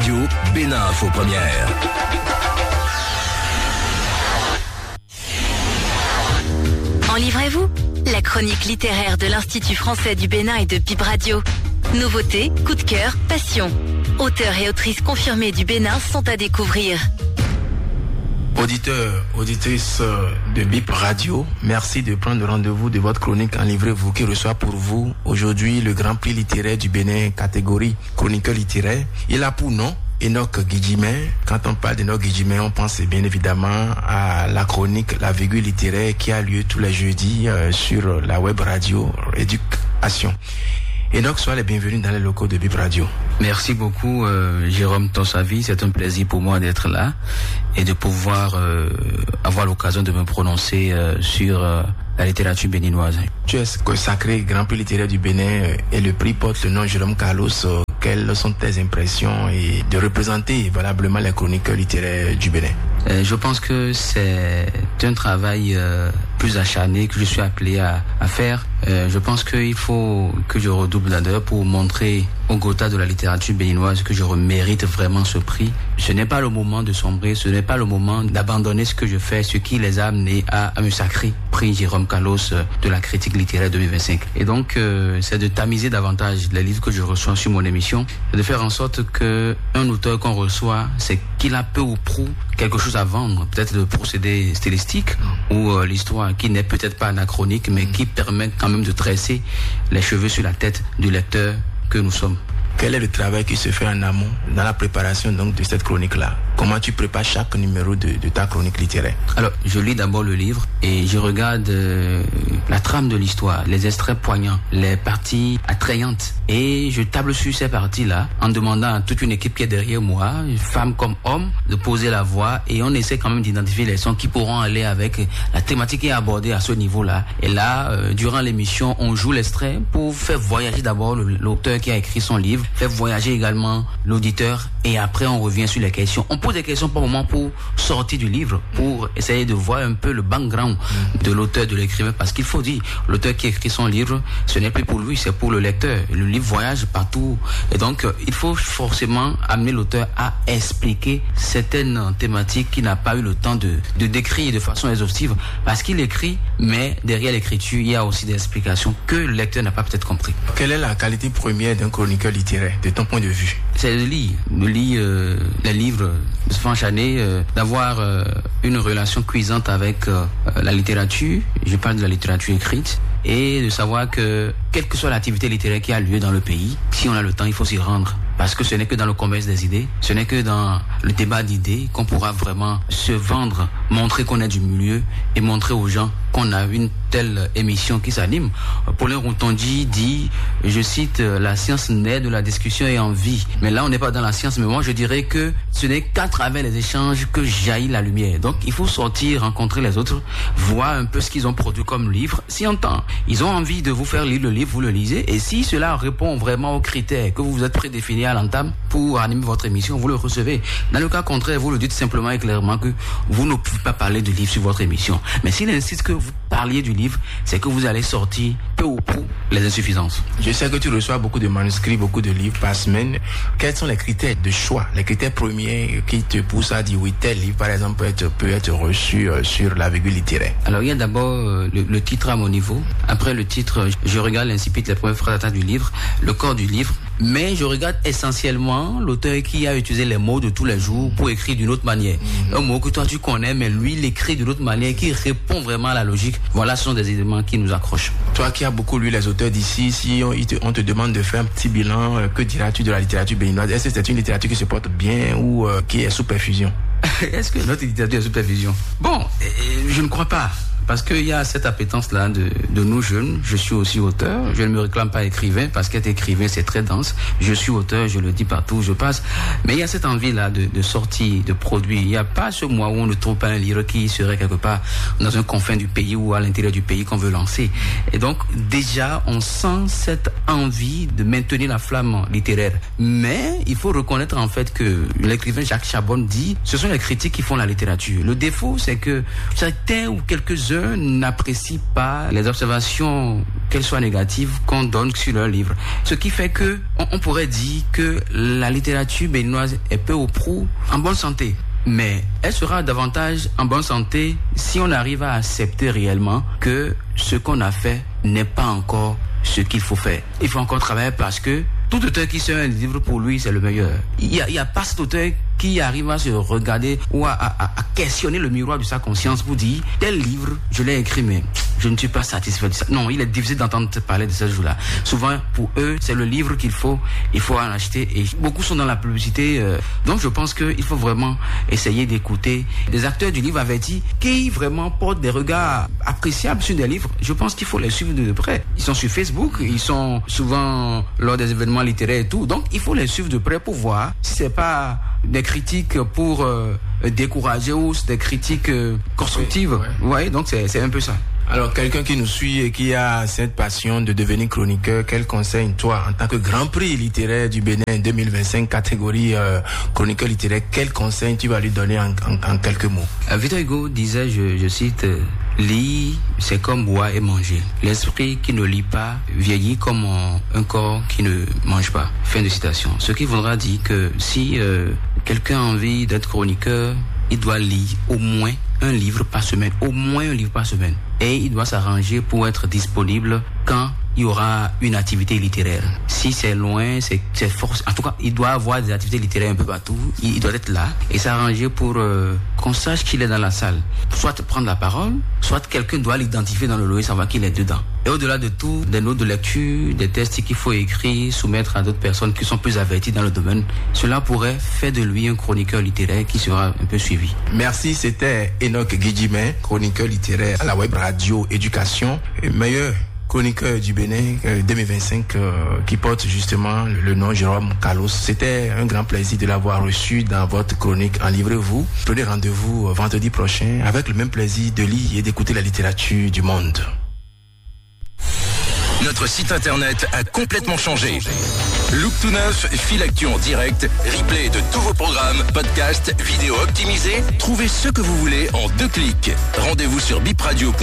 Radio, Bénin Info Première. En livrez-vous, la chronique littéraire de l'Institut français du Bénin et de Bip Radio. Nouveautés, coup de cœur, passion. Auteurs et autrices confirmés du Bénin sont à découvrir. Auditeurs, auditrices de Bip Radio, merci de prendre rendez-vous de votre chronique en livrez-vous qui reçoit pour vous aujourd'hui le Grand Prix littéraire du Bénin, catégorie chroniqueur littéraire. Il a pour nom Enoch Guidjimé. Quand on parle d'Enoch Guidjimé, on pense bien évidemment à la chronique La Virgule littéraire qui a lieu tous les jeudis sur la web radio Éducation. Enoch, sois les bienvenus dans les locaux de Bip Radio. Merci beaucoup Jérôme Tossavi, c'est un plaisir pour moi d'être là et de pouvoir avoir l'occasion de me prononcer sur la littérature béninoise. Tu es sacré Grand Prix littéraire du Bénin et le prix porte le nom de Jérôme Carlos. Quelles sont tes impressions et de représenter valablement les chroniqueurs littéraires du Bénin? Je pense que c'est un travail plus acharné que je suis appelé à faire. Je pense qu'il faut que je redouble d'ardeur pour montrer au Gotha de la littérature béninoise que je mérite vraiment ce prix. Ce n'est pas le moment de sombrer, ce n'est pas le moment d'abandonner ce que je fais, ce qui les a amenés à me sacrer prix Jérôme Carlos de la critique littéraire 2025. Et donc, c'est de tamiser davantage les livres que je reçois sur mon émission, de faire en sorte que un auteur qu'on reçoit, c'est qu'il a peu ou prou quelque chose à vendre, peut-être le procédé stylistique ou l'histoire qui n'est peut-être pas anachronique, mais qui permet quand même de tresser les cheveux sur la tête du lecteur que nous sommes. Quel est le travail qui se fait en amont dans la préparation donc de cette chronique-là? Comment tu prépares chaque numéro de ta chronique littéraire? Alors, je lis d'abord le livre et je regarde la trame de l'histoire, les extraits poignants, les parties attrayantes. Et je table sur ces parties-là en demandant à toute une équipe qui est derrière moi, femmes comme hommes, de poser la voix. Et on essaie quand même d'identifier les sons qui pourront aller avec la thématique qui est abordée à ce niveau-là. Et là, durant l'émission, on joue l'extrait pour faire voyager d'abord l'auteur qui a écrit son livre, faire voyager également l'auditeur. Et après, on revient sur les questions. On pose des questions par moment pour sortir du livre, pour essayer de voir un peu le background de l'auteur, de l'écrivain. Parce qu'il faut dire, l'auteur qui écrit son livre, ce n'est plus pour lui, c'est pour le lecteur. Le livre voyage partout. Et donc, il faut forcément amener l'auteur à expliquer certaines thématiques qu'il n'a pas eu le temps de décrire de façon exhaustive. Parce qu'il écrit, mais derrière l'écriture, il y a aussi des explications que le lecteur n'a pas peut-être compris. Quelle est la qualité première d'un chroniqueur littéraire, de ton point de vue? C'est de lire les livres, de se enchaîner, d'avoir une relation cuisante avec la littérature. Je parle de la littérature écrite. Et de savoir que, quelle que soit l'activité littéraire qui a lieu dans le pays, si on a le temps, il faut s'y rendre. Parce que ce n'est que dans le commerce des idées, ce n'est que dans le débat d'idées qu'on pourra vraiment se vendre, montrer qu'on est du milieu et montrer aux gens qu'on a une telle émission qui s'anime. Paulin Routondi dit, je cite, la science naît de la discussion et en vie. Mais là, on n'est pas dans la science, mais moi, je dirais que ce n'est qu'à travers les échanges que jaillit la lumière. Donc, il faut sortir, rencontrer les autres, voir un peu ce qu'ils ont produit comme livre. Si en temps, ils ont envie de vous faire lire le livre, vous le lisez. Et si cela répond vraiment aux critères que vous vous êtes prédéfinis à l'entame pour animer votre émission, vous le recevez. Dans le cas contraire, vous le dites simplement et clairement que vous ne pouvez pas parler de livre sur votre émission. Mais s'il insiste que vous parliez du livre, c'est que vous allez sortir peu ou prou les insuffisances. Je sais que tu reçois beaucoup de manuscrits, beaucoup de livres par semaine. Quels sont les critères de choix, les critères premiers qui te poussent à dire oui, tel livre par exemple peut être reçu sur la virgule littéraire? Alors il y a d'abord le titre à mon niveau. Après le titre, je regarde l'incipit, les premières phrases du livre, le corps du livre. Mais je regarde essentiellement l'auteur qui a utilisé les mots de tous les jours pour écrire d'une autre manière. Un mot que toi tu connais, mais lui il écrit d'une autre manière qui répond vraiment à la logique. Voilà, ce sont des éléments qui nous accrochent. Toi qui as beaucoup lu les auteurs d'ici, si on te demande de faire un petit bilan, que diras-tu de la littérature béninoise? Est-ce que c'est une littérature qui se porte bien ou qui est sous perfusion? Est-ce que notre littérature est sous perfusion? Bon, je ne crois pas. Parce qu'il y a cette appétence-là de nous jeunes. Je suis aussi auteur. Je ne me réclame pas écrivain parce qu'être écrivain, c'est très dense. Je suis auteur, je le dis partout où je passe. Mais il y a cette envie-là de sortir, de produire. Il n'y a pas ce mois où on ne trouve pas un livre qui serait quelque part dans un confin du pays ou à l'intérieur du pays qu'on veut lancer. Et donc, déjà, on sent cette envie de maintenir la flamme littéraire. Mais il faut reconnaître en fait que l'écrivain Jacques Chabon dit, ce sont les critiques qui font la littérature. Le défaut, c'est que certains ou quelques-uns quelques-uns n'apprécient pas les observations, qu'elles soient négatives, qu'on donne sur leur livre. Ce qui fait que on pourrait dire que la littérature béninoise est peu ou prou en bonne santé. Mais elle sera davantage en bonne santé si on arrive à accepter réellement que ce qu'on a fait n'est pas encore ce qu'il faut faire. Il faut encore travailler parce que tout auteur qui sort un livre, pour lui, c'est le meilleur. Il y a pas cet auteur qui arrive à se regarder ou à questionner le miroir de sa conscience pour dire tel livre, je l'ai écrit, mais je ne suis pas satisfait de ça. Non, il est difficile d'entendre parler de ce jour-là. Souvent, pour eux, c'est le livre il faut en acheter. Et beaucoup sont dans la publicité. Donc, je pense qu'il faut vraiment essayer d'écouter des acteurs du livre avertis qui vraiment portent des regards appréciables sur des livres. Je pense qu'il faut les suivre de près. Ils sont sur Facebook, ils sont souvent lors des événements littéraires et tout. Donc, il faut les suivre de près pour voir si c'est pas des critiques pour décourager ou des critiques constructives. Ouais, donc c'est un peu ça. Alors, quelqu'un qui nous suit et qui a cette passion de devenir chroniqueur, quel conseil, toi, en tant que Grand Prix littéraire du Bénin 2025, catégorie chroniqueur littéraire, quel conseil tu vas lui donner en quelques mots? Victor Hugo disait, je cite, lire, c'est comme boire et manger. L'esprit qui ne lit pas vieillit comme un corps qui ne mange pas. Fin de citation. Ce qui voudra dire que si quelqu'un a envie d'être chroniqueur, il doit lire au moins un livre par semaine. Au moins un livre par semaine. Et il doit s'arranger pour être disponible quand il y aura une activité littéraire. Si c'est loin, c'est force. En tout cas, il doit avoir des activités littéraires un peu partout. Il doit être là et s'arranger pour qu'on sache qu'il est dans la salle. Soit prendre la parole, soit quelqu'un doit l'identifier dans le lot et savoir qu'il est dedans. Et au-delà de tout, des notes de lecture, des tests qu'il faut écrire, soumettre à d'autres personnes qui sont plus averties dans le domaine, cela pourrait faire de lui un chroniqueur littéraire qui sera un peu suivi. Merci, c'était Enoch Guidjimin, chroniqueur littéraire à la web radio éducation, meilleur chroniqueur du Bénin 2025 qui porte justement le nom Jérôme Carlos. C'était un grand plaisir de l'avoir reçu dans votre chronique en Livrez-vous. Prenez rendez-vous vendredi prochain avec le même plaisir de lire et d'écouter la littérature du monde. Notre site internet a complètement changé. Look tout neuf, fil actu en direct, replay de tous vos programmes, podcasts, vidéos optimisées. Trouvez ce que vous voulez en 2 clics. Rendez-vous sur bipradio.com.